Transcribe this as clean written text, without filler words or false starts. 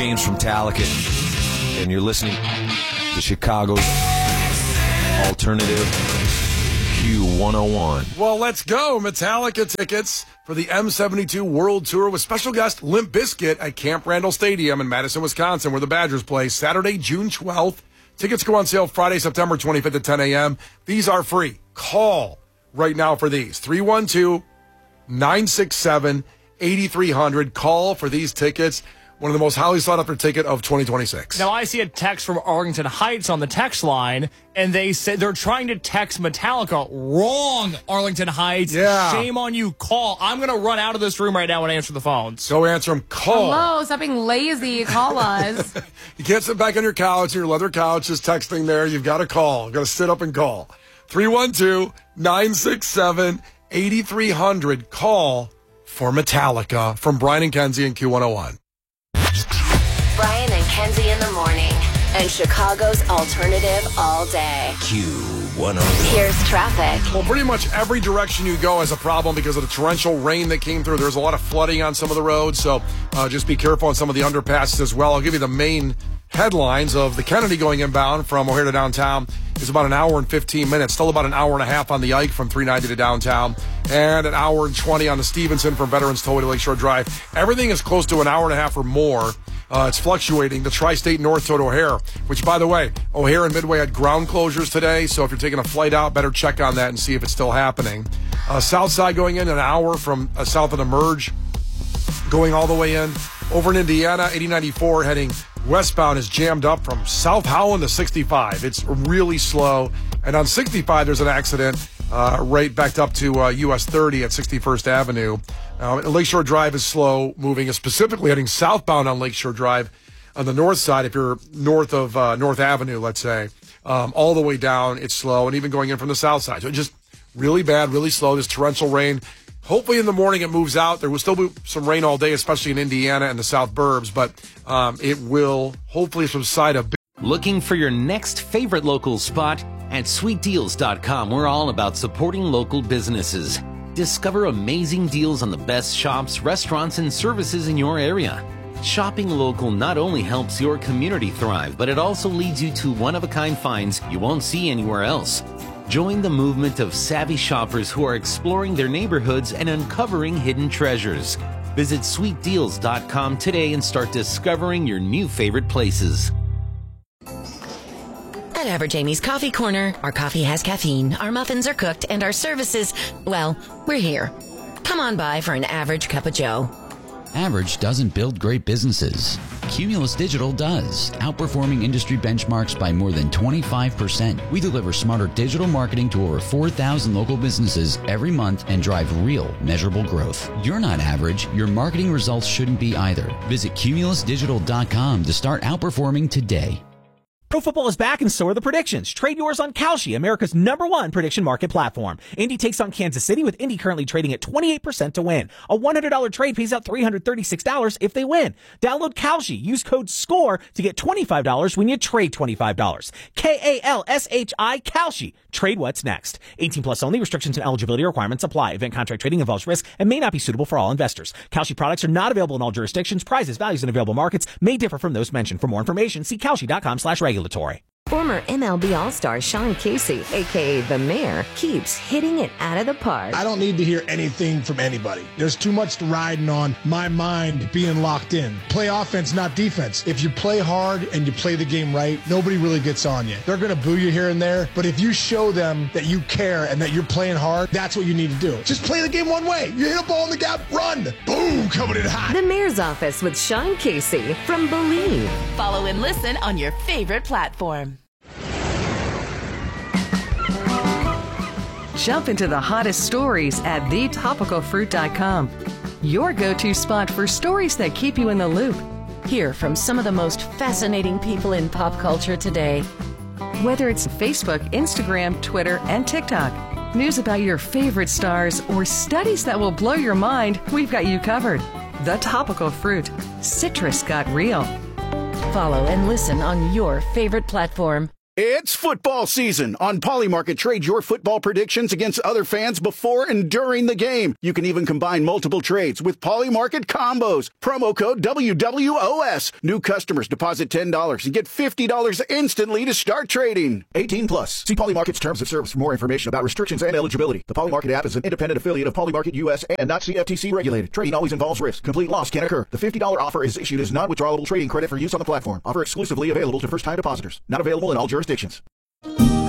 James from Metallica, and you're listening to Chicago's Alternative Q101. Well, let's go. Metallica tickets for the M72 World Tour with special guest Limp Bizkit at Camp Randall Stadium in Madison, Wisconsin, where the Badgers play Saturday, June 12th. Tickets go on sale Friday, September 25th at 10 a.m. These are free. Call right now for these. 312-967-8300. Call for these tickets. One of the most highly sought after ticket of 2026. Now, I see a text from Arlington Heights on the text line, and they said they're trying to text Metallica. Wrong, Arlington Heights. Yeah. Shame on you. Call. I'm going to run out of this room right now and answer the phones. So answer them. Call. Hello, stop being lazy. Call us. You can't sit back on your couch, your leather couch, just texting there. You've got to call. You've got to sit up and call. 312-967-8300. Call for Metallica from Brian and Kenzie and Q101. Brian and Kenzie in the morning, and Chicago's alternative all day. Q101. Here's traffic. Well, pretty much every direction you go has a problem because of the torrential rain that came through. There's a lot of flooding on some of the roads, so just be careful on some of the underpasses as well. I'll give you the main headlines of the Kennedy going inbound from O'Hare to downtown. Is about an hour and 15 minutes. Still about an hour and a half on the Ike from 390 to downtown. And an hour and 20 on the Stevenson from Veterans Tollway to Lakeshore Drive. Everything is close to an hour and a half or more. It's fluctuating. The Tri-State North to O'Hare, which, by the way, O'Hare and Midway had ground closures today. So if you're taking a flight out, better check on that and see if it's still happening. South side going in an hour from south of the Merge, going all the way in. Over in Indiana, 8094 heading westbound is jammed up from South Howland to 65. It's really slow. And on 65, there's an accident right backed up to US 30 at 61st Avenue. Lakeshore Drive is slow moving, specifically heading southbound on Lakeshore Drive on the north side. If you're north of North Avenue, let's say, all the way down, it's slow. And even going in from the south side. So it's just really bad, really slow. This torrential rain. Hopefully in the morning it moves out. There will still be some rain all day, especially in Indiana and the South Burbs, but it will hopefully subside a bit. Looking for your next favorite local spot? At sweetdeals.com, we're all about supporting local businesses. Discover amazing deals on the best shops, restaurants, and services in your area. Shopping local not only helps your community thrive, but it also leads you to one-of-a-kind finds you won't see anywhere else. Join the movement of savvy shoppers who are exploring their neighborhoods and uncovering hidden treasures. Visit sweetdeals.com today and start discovering your new favorite places. At Average Amy's Coffee Corner, our coffee has caffeine, our muffins are cooked, and our services, well, we're here. Come on by for an average cup of joe. Average doesn't build great businesses. Cumulus Digital does, outperforming industry benchmarks by more than 25%. We deliver smarter digital marketing to over 4,000 local businesses every month and drive real, measurable growth. You're not average. Your marketing results shouldn't be either. Visit cumulusdigital.com to start outperforming today. Pro football is back and so are the predictions. Trade yours on Kalshi, America's #1 prediction market platform. Indy takes on Kansas City with Indy currently trading at 28% to win. A $100 trade pays out $336 if they win. Download Kalshi. Use code SCORE to get $25 when you trade $25. Kalshi, Kalshi. Trade what's next. 18 plus only. Restrictions and eligibility requirements apply. Event contract trading involves risk and may not be suitable for all investors. Kalshi products are not available in all jurisdictions. Prices, values, and available markets may differ from those mentioned. For more information, see Kalshi.com/regulatory. Former MLB All-Star Sean Casey, a.k.a. The Mayor, keeps hitting it out of the park. I don't need to hear anything from anybody. There's too much riding on my mind being locked in. Play offense, not defense. If you play hard and you play the game right, nobody really gets on you. They're going to boo you here and there, but if you show them that you care and that you're playing hard, that's what you need to do. Just play the game one way. You hit a ball in the gap, run. Boom, coming in hot. The Mayor's Office with Sean Casey from Believe. Follow and listen on your favorite platform. Jump into the hottest stories at thetopicalfruit.com. Your go-to spot for stories that keep you in the loop. Hear from some of the most fascinating people in pop culture today. Whether it's Facebook, Instagram, Twitter, and TikTok, news about your favorite stars, or studies that will blow your mind, we've got you covered. The Topical Fruit. Citrus got real. Follow and listen on your favorite platform. It's football season. On Polymarket, trade your football predictions against other fans before and during the game. You can even combine multiple trades with Polymarket combos. Promo code WWOS. New customers deposit $10 and get $50 instantly to start trading. 18 plus. See Polymarket's terms of service for more information about restrictions and eligibility. The Polymarket app is an independent affiliate of Polymarket US and not CFTC regulated. Trading always involves risk. Complete loss can occur. The $50 offer is issued as non-withdrawable trading credit for use on the platform. Offer exclusively available to first-time depositors. Not available in all jurisdictions.